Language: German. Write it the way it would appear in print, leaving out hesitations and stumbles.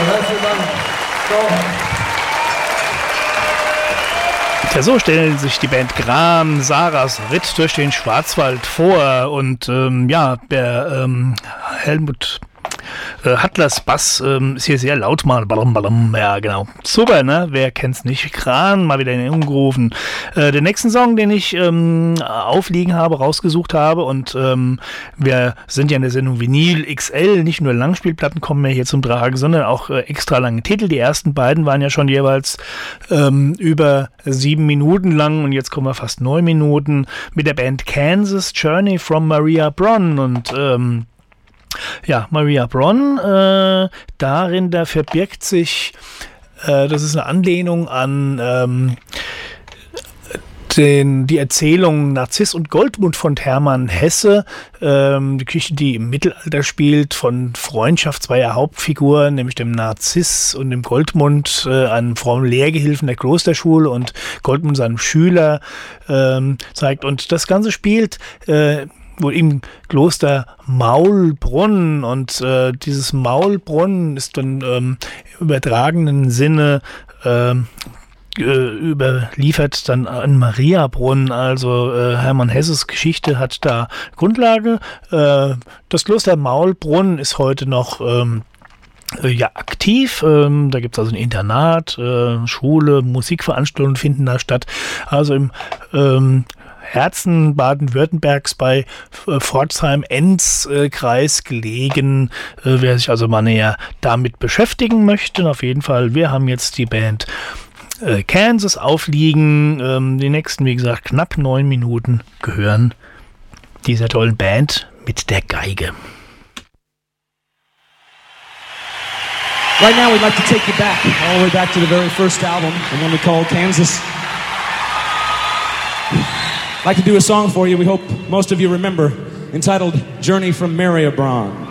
Herzlichen Dank. Ja, so stellen sich die Band Gram Sarahs Ritt durch den Schwarzwald vor und der Helmut Hattlers Bass ist hier sehr laut mal. Ballam, ballam. Ja, genau. Super, ne? Wer kennt's nicht? Kran, mal wieder in Erinnerung gerufen. Den nächsten Song, den ich aufliegen habe, rausgesucht habe und wir sind ja in der Sendung Vinyl XL, nicht nur Langspielplatten kommen mehr hier zum Tragen, sondern auch extra lange Titel. Die ersten beiden waren ja schon jeweils über 7 Minuten lang und jetzt kommen wir fast 9 Minuten mit der Band Kansas, Journey from Maria Bronn und Maria Bronn, darin, da verbirgt sich, das ist eine Anlehnung an die Erzählung Narziss und Goldmund von Hermann Hesse, die Geschichte, die im Mittelalter spielt, von Freundschaft zweier Hauptfiguren, nämlich dem Narziss und dem Goldmund, einem frommen Lehrgehilfen der Klosterschule und Goldmund seinem Schüler zeigt. Und das Ganze spielt wohl im Kloster Maulbronn und dieses Maulbronn ist dann im übertragenen Sinne überliefert dann an Mariabronn, also Hermann Hesses Geschichte hat da Grundlage. Das Kloster Maulbronn ist heute noch aktiv. Da gibt es also ein Internat, Schule, Musikveranstaltungen finden da statt. Also im Herzen Baden-Württembergs bei Pforzheim-Enz-Kreis gelegen. Wer sich also mal näher damit beschäftigen möchte, auf jeden Fall, wir haben jetzt die Band Kansas aufliegen. Die nächsten, wie gesagt, knapp 9 Minuten gehören dieser tollen Band mit der Geige. Right now we'd like to take you back, all the way back to the very first album, the one we called Kansas. I'd like to do a song for you we hope most of you remember, entitled Journey from Maria Bronn.